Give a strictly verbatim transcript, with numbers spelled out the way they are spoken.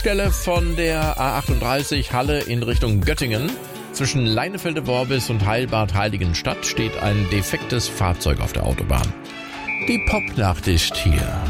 Stelle von der A achtunddreißig Halle in Richtung Göttingen. Zwischen Leinefelde-Worbis und Heilbad Heiligenstadt steht ein defektes Fahrzeug auf der Autobahn. Die Popnachricht hier